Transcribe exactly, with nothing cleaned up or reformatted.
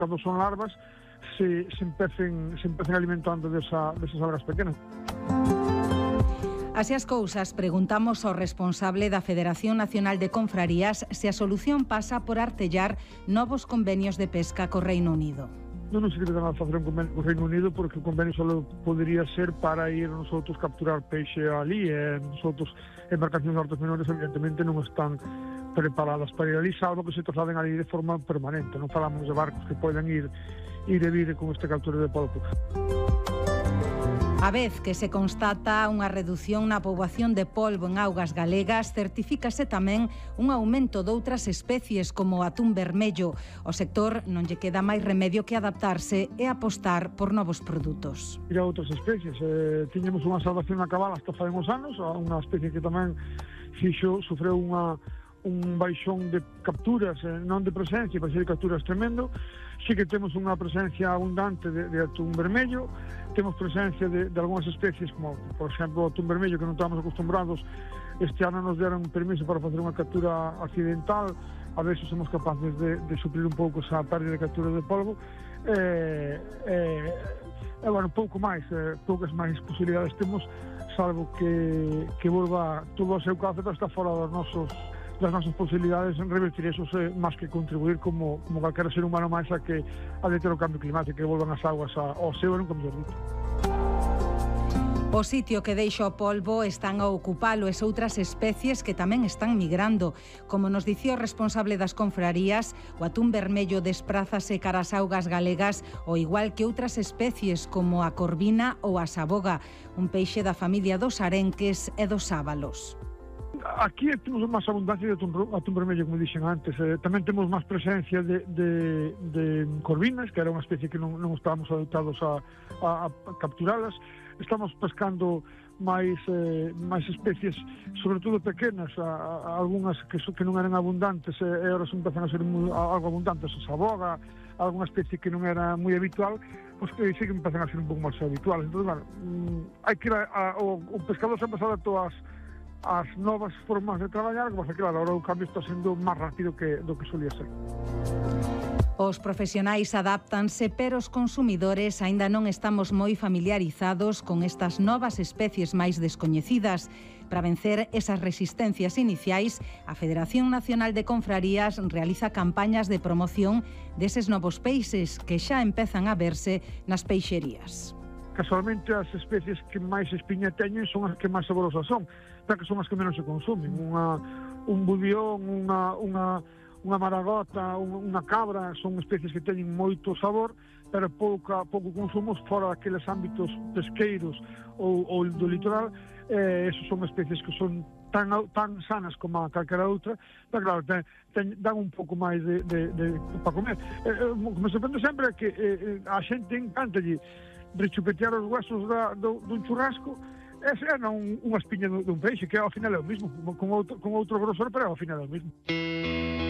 Cando son larvas, se, se, empecen, se empecen alimentando desa, desas algas pequenas. Así as cousas, preguntamos ao responsable da Federación Nacional de Confrarías se a solución pasa por artellar novos convenios de pesca co Reino Unido. Non nos sirve de nada facer un convenio co Reino Unido porque o convenio só podería ser para ir nosotros capturar peixe ali e nosotros embarcacións de altos menores evidentemente non están preparadas para ir ali, salvo que se trasladen ali de forma permanente. Non falamos de barcos que poden ir ir e vir con este captura de polpo. A vez que se constata unha redución na poboación de polvo en augas galegas, certifícase tamén un aumento doutras especies como o atún vermello. O sector non lle queda máis remedio que adaptarse e apostar por novos produtos. Ir a outras especies. Eh, tiñemos unha salvación na cabala hasta fai uns anos, unha especie que tamén fixo, sufreu unha un baixón de capturas, eh, non de presencia, para ser capturas tremendo. Sí que temos unha presencia abundante de, de atún vermello, temos presencia de, de algunhas especies como, por exemplo, o atún vermello que non estamos acostumbrados. Este ano nos deron permiso para facer unha captura accidental, a ver se somos capaces de, de suplir un pouco esa pérdida de captura de polvo. E, e, e bueno, pouco máis, eh, poucas máis posibilidades temos, salvo que, que volva todo ao seu cauce para estar fora dos nosos das nosas posibilidades en revertir eso, eh, máis que contribuir como, como calquera ser humano máis a que a deter o cambio climático, que volvan as aguas a, ao seu, nunca mellor dito. O sitio que deixa o polvo están a ocupalo es outras especies que tamén están migrando. Como nos dicía o responsable das confrarías, o atún vermello desprázase cara ás augas galegas, ao igual que outras especies como a corvina ou a saboga, un peixe da familia dos arenques e dos sábalos. Aquí temos máis abundancia de atún, atún vermello, como dixen antes. Eh, tamén temos máis presencia de, de, de corvinas, que era unha especie que non, non estábamos adaptados a, a, a capturalas. Estamos pescando máis, eh, máis especies, sobre todo pequenas, a, a, algunhas que, so, que non eran abundantes e eh, agora se empezan a ser muy, a, algo abundantes, a saboga, algunha especie que non era moi habitual, pois que sí que empezan a ser un pouco máis habituales. Entón, bueno, mm, hai que ir a, a, o, o pescador sempre se adaptou ás as novas formas de traballar, que pasa que claro, agora o cambio está sendo máis rápido que do que solía ser. Os profesionais adáptanse, pero os consumidores aínda non estamos moi familiarizados con estas novas especies máis descoñecidas. Para vencer esas resistencias iniciais, a Federación Nacional de Confrarías realiza campañas de promoción deses novos peixes que xa empezan a verse nas peixerías. Casualmente as especies que máis espiña teñen son as que máis saborosas son, xa que son as que menos se consumen. Unha, un budión, unha, unha, unha maragota, unha cabra, son especies que teñen moito sabor, pero pouca, pouco consumo fora daqueles ámbitos pesqueiros ou, ou do litoral. Eh, esos son especies que son tan, tan sanas como a calquera outra, pero claro, ten, ten, dan un pouco máis de, de, de, para comer. Eh, o que me sorprende sempre é que eh, a xente encantalle rechupetear os huesos da, do, dun churrasco, ese é non unha espiña dun peixe, que ao final é o mismo, con outro, con outro grosor, pero ao final é o mismo.